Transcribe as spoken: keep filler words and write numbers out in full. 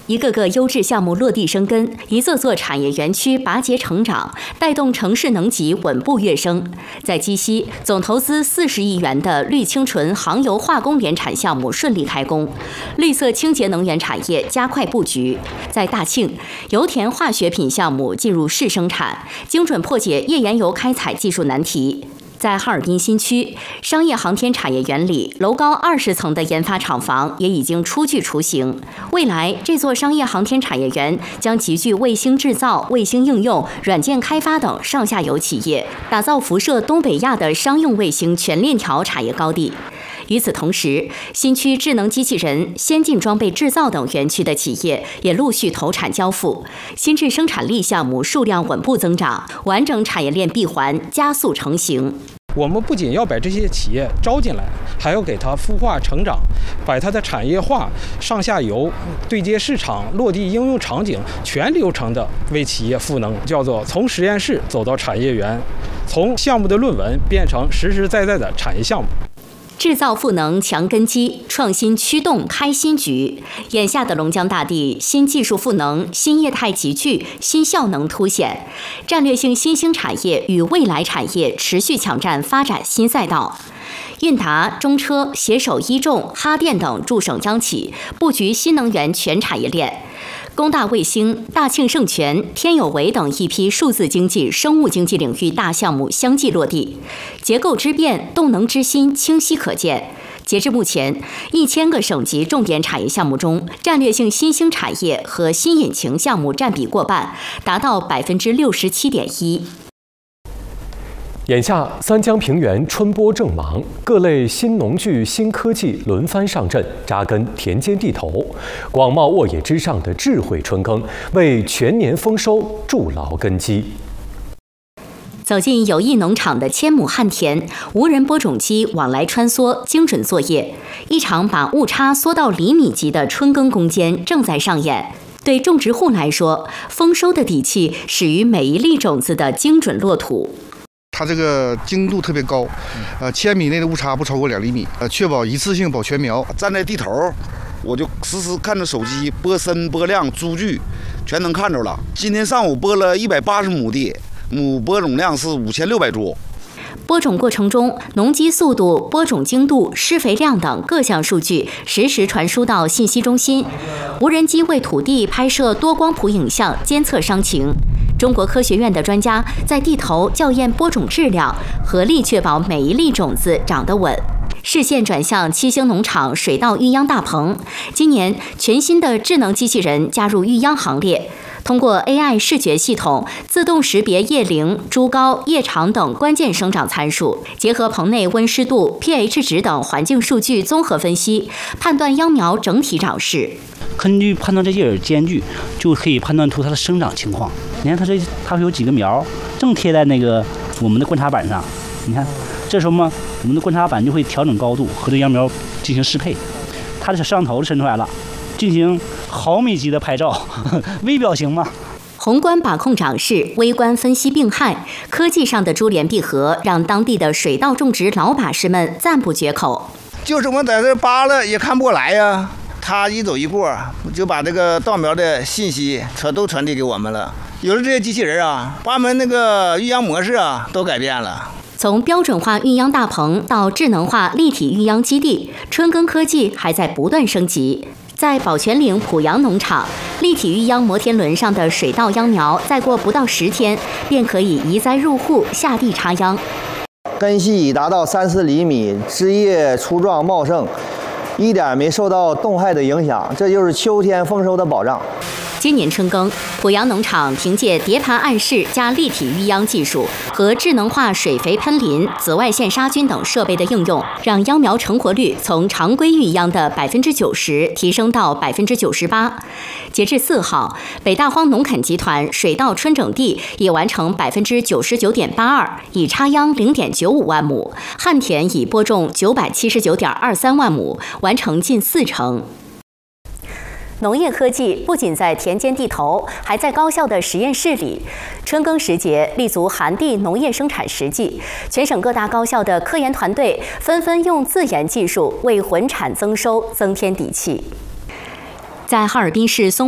一个个优质项目落地生根，一座座产业园区拔节成长，带动城市能级稳步跃升。在鸡西，总投资四十亿元的绿清纯航油化工联产项目顺利开工，绿色清洁能源产业加快布局。在大庆，油田化学品项目进入试生产，精准破解页岩油开采技术难题。在哈尔滨新区商业航天产业园里，楼高二十层的研发厂房也已经初具雏形。未来，这座商业航天产业园将集聚卫星制造、卫星应用、软件开发等上下游企业，打造辐射东北亚的商用卫星全链条产业高地。与此同时，新区智能机器人、先进装备制造等园区的企业也陆续投产交付，新质生产力项目数量稳步增长，完整产业链闭环加速成型。 我们不仅要把这些企业招进来，还要给它孵化成长，把它的产业化、上下游、对接市场、落地应用场景全流程的为企业赋能，叫做从实验室走到产业园，从项目的论文变成实实在在的产业项目。 制造赋能强根基，创新驱动开新局。眼下的龙江大地，新技术赋能、新业态集聚、新效能凸显，战略性新兴产业与未来产业持续抢占发展新赛道。韵达、中车携手一众、哈电等驻省央企，布局新能源全产业链。工大卫星、大庆盛泉、天有为等一批数字经济、生物经济领域大项目相继落地，结构之变、动能之新清晰可见。截至目前，一千个省级重点产业项目中，战略性新兴产业和新引擎项目占比过半，达到百分之六十七点一。 眼下，三江平原春播正忙，各类新农具、新科技轮番上阵，扎根田间地头。广袤沃野之上的智慧春耕，为全年丰收筑牢根基。 走进友谊农场的千亩旱田，无人播种机往来穿梭，精准作业。一场把误差缩到厘米级的春耕攻坚正在上演。对种植户来说，丰收的底气始于每一粒种子的精准落土。 它这个精度特别高，呃，千米内的误差不超过两厘米，呃，确保一次性保全苗。 站在地头，我就实时看着手机播深、播量、株距，全能看着了。今天上午播了一百八十亩地，亩播种量是五千六百株。 播种过程中，农机速度、播种精度、施肥量等各项数据实时传输到信息中心，无人机为土地拍摄多光谱影像，监测伤情。中国科学院的专家在地头校验播种质量，合力确保每一粒种子长得稳。视线转向七星农场水稻育秧大棚，今年全新的智能机器人加入育秧行列。通过 A I 视觉系统自动识别叶龄、株高、叶长等关键生长参数，结合棚内温湿度、pH 值等环境数据综合分析，判断秧苗整体长势。 根据判断这些间距，就可以判断出它的生长情况。你看它这，它会有几个苗正贴在那个我们的观察板上。你看，这时候嘛，我们的观察板就会调整高度和这秧苗进行适配。它的摄像头伸出来了，进行毫米级的拍照，微表情嘛。 宏观把控长势，微观分析病害，科技上的珠联璧合，让当地的水稻种植老把式们赞不绝口。 就是我们在这扒了也看不过来呀。他一走一过，就把这个稻苗的信息传都传递给我们了。有了这些机器人啊，把我们那个育秧模式啊都改变了。 从标准化育秧大棚到智能化立体育秧基地，春耕科技还在不断升级。在宝泉岭濮阳农场，立体育秧摩天轮上的水稻秧苗，再过不到十天，便可以移栽入户，下地插秧。 根系已达到三四厘米，枝叶粗壮茂盛，一点没受到冻害的影响，这就是秋天丰收的保障。 今年春耕，濮阳农场凭借叠盘暗示加立体育秧技术和智能化水肥喷淋、紫外线杀菌等设备的应用，让秧苗成活率从常规育秧的百分之九十提升到百分之九十八。截至四号，北大荒农垦集团水稻春整地已完成百分之九十九点八二，已插秧零点九五万亩，旱田已播种九百七十九点二三万亩，完成近四成。农业科技不仅在田间地头，还在高校的实验室里。春耕时节，立足寒地农业生产实际，全省各大高校的科研团队纷纷用自研技术为混产增收增添底气。在哈尔滨市松